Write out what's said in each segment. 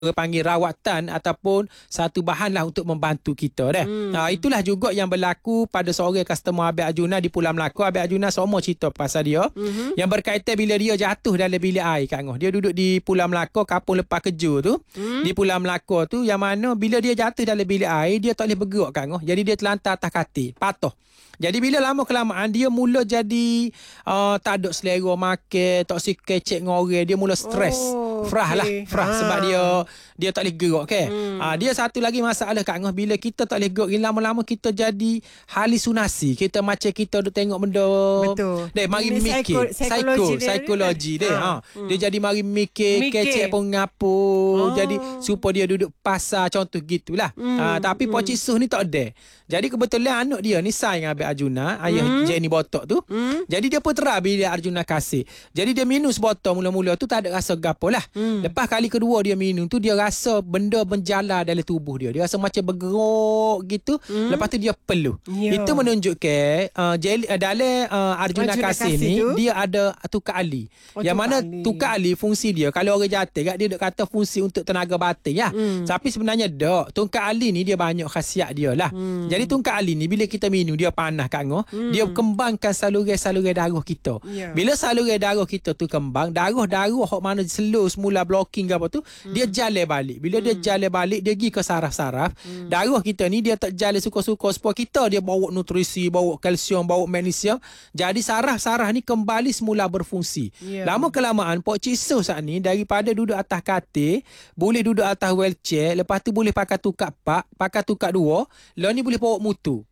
panggil rawatan ataupun satu bahan lah untuk membantu kita dah. Itulah juga yang berlaku pada seorang customer Abang Arjuna di Pulau Melaka. Abang Arjuna semua cerita pasal dia. Yang berkaitan bila dia jatuh dalam bilik air Kak Ngah. Dia duduk di Pulau Melaka kapung lepas kerja tu. Di Pulau Melaka tu yang mana bila dia jatuh dalam bilik air dia tak boleh bergerak Kak Ngah. Jadi dia terlantar atas katil, patah. Jadi bila lama kelamaan dia mula jadi tak ada selera makan, tak si kecek dengan orang, dia mula stres. Frah sebab dia tak boleh gerak kan. Dia satu lagi masalah Kak Ngah, bila kita tak boleh gerak, lama-lama kita jadi halusinasi. Kita macam kita duk tengok benda. Betul. Dia mari mikir psikologi dia. Dia jadi mari mikir kecek pun ngapo. Jadi supaya dia duduk pasar contoh gitulah. Tapi Pocik Suh ni tak ada. Jadi kebetulan anak dia ni sayang Abang Arjuna, ayah Jenny Botok tu. Jadi dia pun terah bila Arjuna kasih. Jadi dia minum sebotol mula-mula tu tak ada rasa gapo lah. Lepas kali kedua dia minum tu dia rasa benda menjala dalam tubuh dia. Dia rasa macam bergerok gitu. Lepas tu dia peluh. Itu menunjukkan dalam Arjuna kasih ni tu, dia ada tukar ali. Yang mana tukar ali fungsi dia kalau orang jatuh dia duk kata fungsi untuk tenaga batin ya. Tapi sebenarnya tukar ali ni dia banyak khasiat dia lah. Jadi tungkat ali ni bila kita minum dia panas Kak Ngah, dia kembangkan saluran-saluran darah kita. Bila saluran darah kita tu kembang, darah hok mana slow semula blocking ke apa tu, dia jalan balik. Bila dia jalan balik, dia pergi ke saraf-saraf. Darah kita ni dia tak jalan suka-suka supaya kita dia bawa nutrisi, bawa kalsium, bawa magnesium. Jadi saraf-saraf ni kembali semula berfungsi. Lama kelamaan Pocik Suh saat ni daripada duduk atas katil, boleh duduk atas wheelchair, lepas tu boleh pakai tukar pak, pakai tukar dua, lalu ni boleh bawa mutu.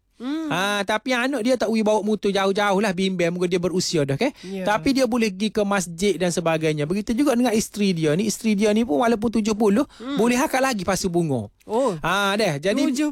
Tapi anak dia tak boleh bawa motor jauh-jauh lah, bimbang muka dia berusia dah kan. Tapi dia boleh pergi ke masjid dan sebagainya. Begitu juga dengan isteri dia ni. Isteri dia ni pun walaupun 70 boleh hakak lagi pasu bunga. Jadi 70.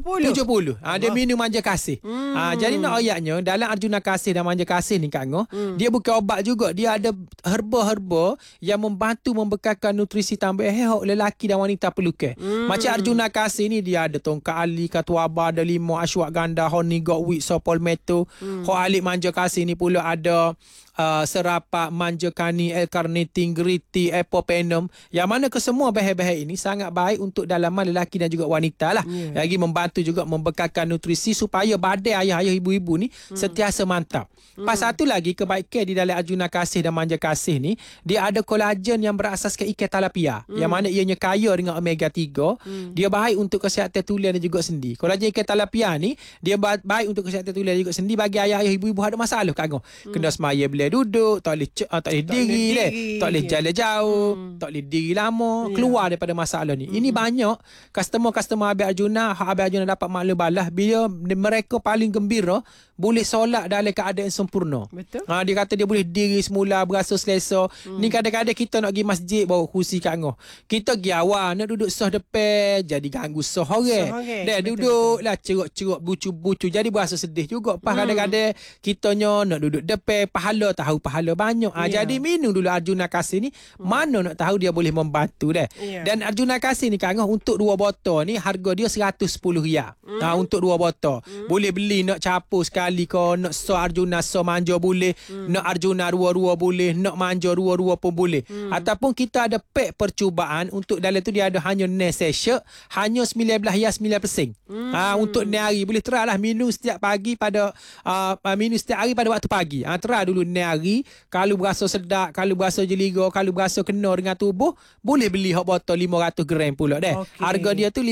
Dia minum manja kasih. Jadi nak ayatnya dalam Arjuna kasih dan manja kasih ni Kak Ngah, dia bukan obat juga. Dia ada herba-herba yang membantu membekalkan nutrisi tambah hok lelaki dan wanita perlukan. Macam Arjuna kasih ni dia ada tongkat ali, katuaba, ada limau, ashwagandha, honey Godwit, sopolmeto. Hok alik manja kasih ni pula ada serapak, manja kani, L-carnitine, griti, apopenum. Yang mana kesemua bahan-bahan ini sangat baik untuk dalaman lelaki dan juga wanita lah. Lagi membantu juga membekalkan nutrisi supaya badan ayah-ayah ibu-ibu ni sentiasa mantap. Pas satu lagi kebaikan di dalam Arjuna kasih dan manja kasih ni, dia ada kolagen yang berasaskan ikan talapia. Yang mana ianya kaya dengan omega 3. Dia baik untuk kesihatan tulang dan juga sendi. Kolagen ikan talapia ni dia baik untuk kesihatan tulang dan juga sendi bagi ayah-ayah ibu-ibu ada masalah Kak Ngah. Kena semaya bila duduk, tak boleh diri, tak boleh jalan jauh, tak boleh diri lama, keluar daripada masalah ni. Ini banyak customer Abang Arjuna, Abang Arjuna dapat maklum balas bila mereka paling gembira boleh solat dalam keadaan sempurna. Betul. Dia kata dia boleh diri semula, berasa selesa. Ni kadang-kadang kita nak pergi masjid bawa kursi Kak Ngah. Kita pergi awal nak duduk sah depan jadi ganggu sah orang. Dia duduk lah ceruk-ceruk bucu-bucu jadi berasa sedih juga. Pas kadang-kadang kitanya nak duduk depan, pahala tahu pahala banyak. Jadi minum dulu Arjuna kasih ni, mana nak tahu dia boleh membantu dah. Dan Arjuna kasih ni Kak Ngah untuk 2 botol ni harga dia RM110. Untuk 2 botol. Boleh beli nak capur sekali ke, nak so Arjuna so manja boleh, nak Arjuna 2 boleh, nak manja 2 pun boleh. Ataupun kita ada pack percubaan untuk dalam tu dia ada hanya 9 sachet, hanya RM19.9. Untuk ni hari boleh try lah minum setiap pagi pada minum setiap hari pada waktu pagi. Try dulu ni hari, kalau berasa sedap, kalau berasa jeliga, kalau berasa kena dengan tubuh, boleh beli hot botol 500 gram pula dah. Harga dia tu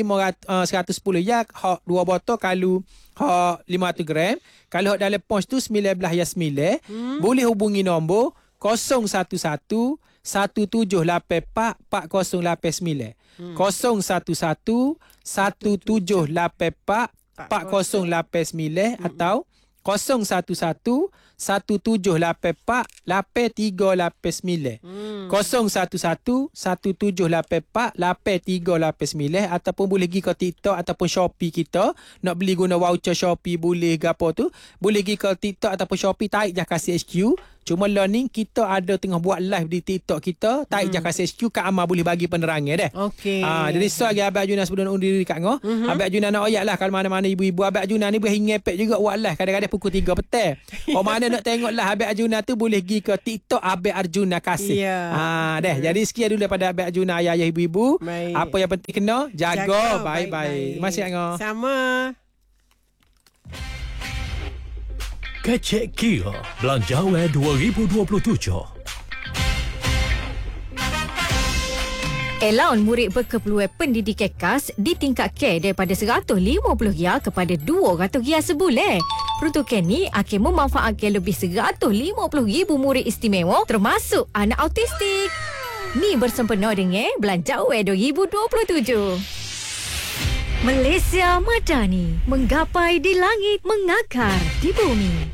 110 ya, hot 2 botol kalau hot 500 gram. Kalau hot dalam pos tu 19.9, boleh hubungi nombor 011 1784 4089. 011 1784 4089 atau 011 1784 8389. 011 1784 8389 ataupun boleh pergi ke TikTok ataupun Shopee kita. Nak beli guna voucher Shopee boleh ke apa tu. Boleh pergi ke TikTok ataupun Shopee, tarik je kasih HQ. Cuma learning kita ada tengah buat live di TikTok kita, tarik je kasih HQ, Kak Amar boleh bagi penerangan dah. Jadi so lagi Abang Arjuna sebelum undur diri Kak Ngah. Abang Arjuna nak ayat lah kalau mana-mana ibu-ibu Abang Arjuna ni boleh ngepek juga buat live kadang-kadang pukul 3 petang. Mana mana nak tengok lah Abang Arjuna tu, boleh pergi ke TikTok Abang Arjuna Kasih. Deh. Jadi sekian dulu daripada Abang Arjuna, ayah-ayah, ibu-ibu. Baik. Apa yang penting kena jaga baik-baik. Terima kasih Angah. Sama. Kecek Kira Belanjawan 2027. Allowance murid berkeperluan pendidikan khas ditingkatkan daripada RM150 kepada RM200 sebulan. Peruntukan ni akan memanfaatkan lebih RM150,000 murid istimewa termasuk anak autistik. Ni bersempena dengan Belanjawan 2027. Malaysia Madani, menggapai di langit, mengakar di bumi.